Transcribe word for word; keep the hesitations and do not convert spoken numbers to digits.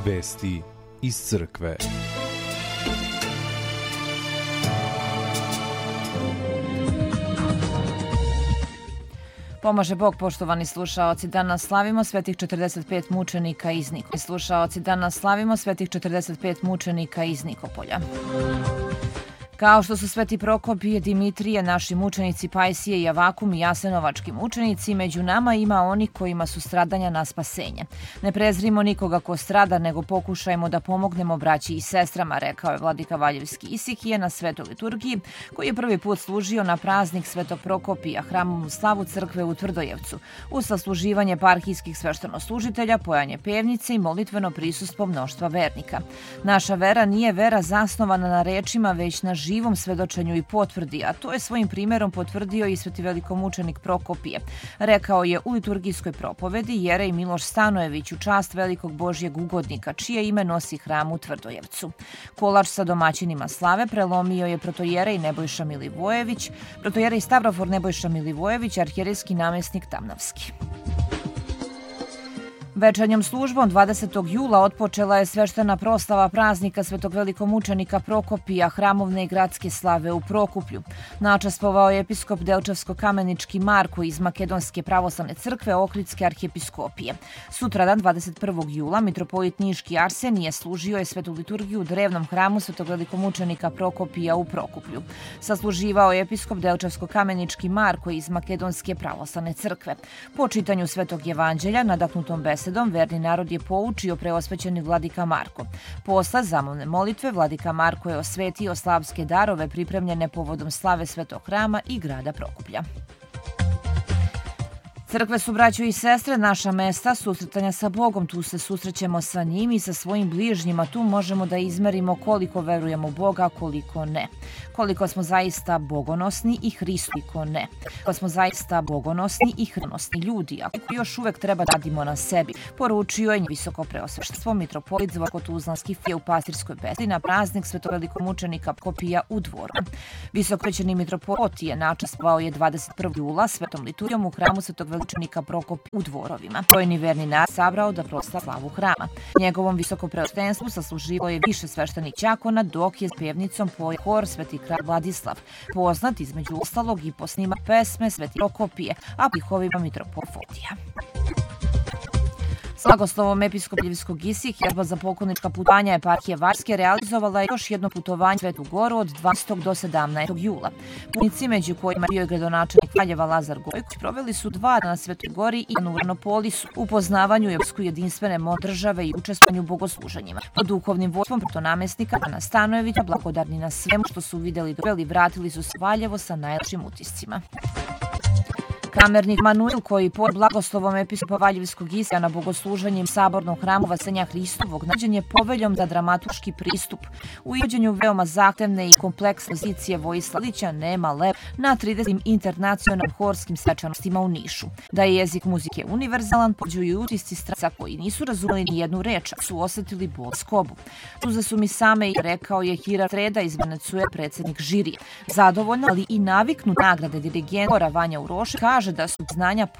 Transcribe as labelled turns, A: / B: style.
A: Vesti iz crkve.
B: Pomaže Bog, poštovani slušaoci, danas slavimo svetih četrdeset pet mučenika iz Nikopolja. Slušaoci, danas slavimo svetih četrdeset pet mučenika iz Nikopolja. Kao što su sveti Prokopije, Dimitrije, naši mučenici Pajsije i Avakum i Jasenovački mučenici, među nama ima oni kojima su stradanja na spasenje. Ne prezrimo nikoga ko strada, nego pokušajmo da pomognemo braći i sestrama, rekao je vladika Valjevski Isikije na svetoj liturgiji, koji je prvi put služio na praznik svetog Prokopija, hramovnu slavu crkve u Tvrdojevcu, uz sasluživanje parhijskih sveštenoslužitelja, pojanje pevnice i molitveno prisustvo mnoštva vernika. Naša vera nije vera zasnovana na rečima, već na živom svedočenju i potvrdi, a to je svojim primjerom potvrdio i sveti velikomučenik Prokopije. Rekao je u liturgijskoj propovedi jerej Miloš Stanojević u čast velikog Božjeg ugodnika, čije ime nosi hram u Tvrdojevcu. Kolač sa domaćinima slave prelomio je protojerej Nebojša Milivojević, protojerej Stavrofor Nebojša Milivojević, arhijerejski namjesnik Tamnavski. Večernjom službom dvadesetog jula otpočela je sveštena proslava praznika svetog velikomučenika Prokopija, hramovne i gradske slave u Prokuplju. Načastvovao je episkop Delčevsko-Kamenički Marko iz Makedonske pravoslavne crkve Ohridske arhijepiskopije. Sutradan, dvadeset prvog jula, mitropolit Niški Arsenije služio je svetu liturgiju u drevnom hramu svetog velikomučenika Prokopija u Prokuplju. Sasluživao je episkop Delčevsko-Kamenički Marko iz Makedonske pravoslavne crkve. Po čitanju svetog evanđelja, nadahnutom besedom, verni narod je poučio preosvećeni vladika Marko. Posle zamovne molitve, vladika Marko je osvetio slavske darove pripremljene povodom slave svetog hrama i grada Prokuplja. Crkve su, braćo i sestre, naša mesta susretanja sa Bogom. Tu se susrećemo sa njim i sa svojim bližnjima. Tu možemo da izmerimo koliko verujemo u Boga, koliko ne. Koliko smo zaista bogonosni i Hristoliko ne. Koliko smo zaista bogonosni i hristonosni ljudi, a koliko još uvek treba da radimo na sebi, poručio je visoko preosveštenstvo mitropolit Zvorko-Tuzlanski Fije u pastirskoj besedi na praznik svetog velikomučenika Prokopija u Dvoru. Visokoprećeni mitropolit je načastvovao je dvadeset prvog jula svetom liturgijom u hramu svetog velikomučenika Prokopija u Dvorovima. Brojni verni narod sabrao da proslava slavu hrama. Njegovom visokopreosveštenstvu sasluživao je više sveštenih ćakona, dok je s pevnicom pojao hor Sveti kralj Vladislav, poznat između ostalog i po snima pesme Sveti Prokopije, a prihovima mitropolitija. Slagoslovom episkopljevskog Isikija služba za poklonička putovanja eparhije Varske realizovala je još jedno putovanje u Svetu Goru od dvanaestog do sedamnaestog jula. Putnici, među kojima bio je gradonačelnik Valjeva Lazar Gojković, proveli su dva dana na Svetoj Gori i u Ranopolisu, upoznavanju evropsku jedinstvene države i učestvovanju u bogosluženjima. Pod duhovnim vodstvom protonamjesnika Ana Stanojevića, blagodarni na svemu što su vidjeli i vratili su se Valjevo sa najlepšim utiscima. Kamernik Manuel, koji pod blagoslovom episkopa Valjevskog Isikija na bogosluženjem sabornog hramu Vasenja Hristovog nađen je poveljom za dramaturški pristup. U izvođenju veoma zahtevne i kompleksne pozicije Vojislavića nema lep na trideset internacionalnim horskim svečanostima u Nišu. Da je jezik muzike univerzalan, pođu i utisci straca koji nisu razumeli ni jednu reč, su osjetili bol skobu. Suze su mi same, i rekao je Hira Treda iz Venecuele, predsjednik žirije. Zadovoljno, ali i naviknut nagrade dirigenta Vanja Uroša, kaže da su znanja